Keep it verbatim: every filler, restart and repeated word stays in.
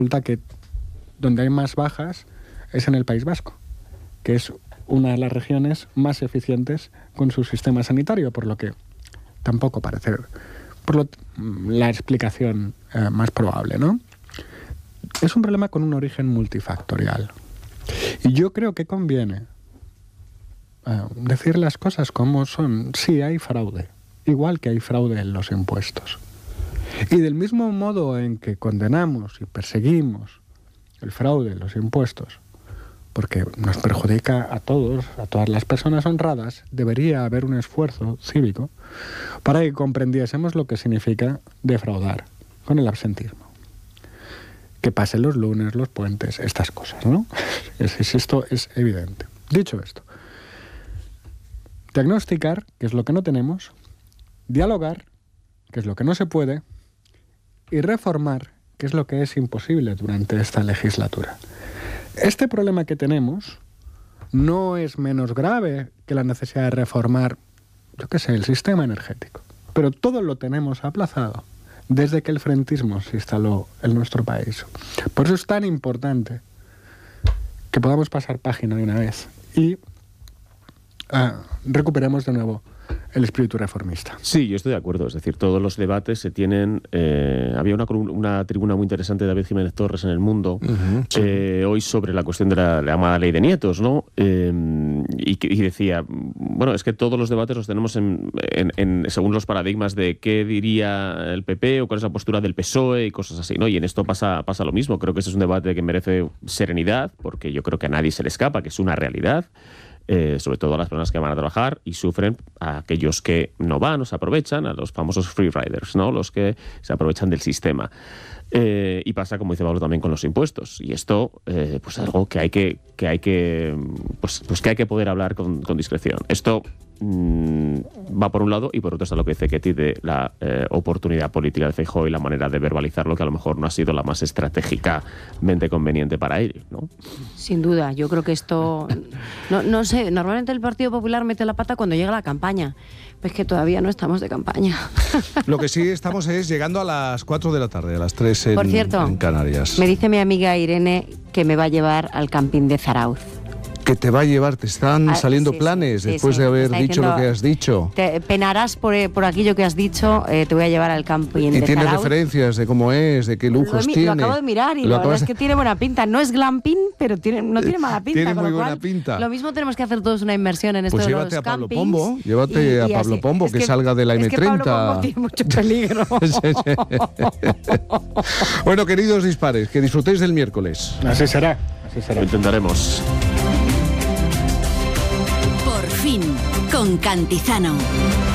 resulta que donde hay más bajas es en el País Vasco, que es una de las regiones más eficientes con su sistema sanitario, por lo que tampoco parece por lo, la explicación eh, más probable, ¿no? Es un problema con un origen multifactorial. Y yo creo que conviene eh, decir las cosas como son. Sí, hay fraude, igual que hay fraude en los impuestos. Y del mismo modo en que condenamos y perseguimos el fraude en los impuestos, porque nos perjudica a todos, a todas las personas honradas, debería haber un esfuerzo cívico para que comprendiésemos lo que significa defraudar con el absentismo. Que pasen los lunes, los puentes, estas cosas, ¿no? Es, es, esto es evidente. Dicho esto, diagnosticar, que es lo que no tenemos, dialogar, que es lo que no se puede, y reformar, que es lo que es imposible durante esta legislatura. Este problema que tenemos no es menos grave que la necesidad de reformar, yo qué sé, el sistema energético. Pero todo lo tenemos aplazado desde que el frentismo se instaló en nuestro país. Por eso es tan importante que podamos pasar página de una vez y uh, recuperemos de nuevo el espíritu reformista. Sí, yo estoy de acuerdo. Es decir, todos los debates se tienen... Eh, había una, una tribuna muy interesante de David Jiménez Torres en El Mundo, uh-huh, sí. eh, hoy sobre la cuestión de la, la llamada ley de nietos, ¿no? Eh, y, y decía, bueno, es que todos los debates los tenemos en, en, en, según los paradigmas de qué diría el P P o cuál es la postura del P S O E y cosas así, ¿no? Y en esto pasa, pasa lo mismo. Creo que ese es un debate que merece serenidad, porque yo creo que a nadie se le escapa, que es una realidad. Eh, sobre todo a las personas que van a trabajar y sufren, a aquellos que no van o se aprovechan, a los famosos free riders, ¿no? Los que se aprovechan del sistema. Eh, y pasa, como dice Pablo, también con los impuestos. Y esto, eh, pues algo que hay que, que hay que, pues, pues que hay que poder hablar con, con discreción. Esto mmm, va por un lado y por otro está lo que dice Ketty de la eh, oportunidad política de Feijóo y la manera de verbalizarlo, que a lo mejor no ha sido la más estratégicamente conveniente para él, ¿no? Sin duda, yo creo que esto, no, no sé, normalmente el Partido Popular mete la pata cuando llega la campaña. Pues que todavía no estamos de campaña. Lo que sí estamos es llegando a las cuatro de la tarde, a las tres en, Por cierto, en Canarias. Me dice mi amiga Irene que me va a llevar al camping de Zarauz. Que te va a llevar, te están ah, saliendo sí, planes sí, después sí, de haber dicho diciendo, lo que has dicho. Te penarás por, por aquello que has dicho, eh, te voy a llevar al camping de Zarauz. Y tienes referencias de cómo es, de qué lujos lo, tiene. Lo acabo de mirar y lo la acabas... verdad es que tiene buena pinta. No es glamping, pero tiene, no tiene mala pinta. Tiene con muy lo buena cual, pinta. Lo mismo tenemos que hacer todos una inversión en esto pues de llévate los a Pablo campings. Pombo, llévate y, a y Pablo así. Pombo, es que, que salga de la es eme treinta. Que Pablo Pombo tiene mucho peligro. Bueno, queridos dispares, que disfrutéis del miércoles. Así será, así será. Lo intentaremos. Por fin, con Cantizano.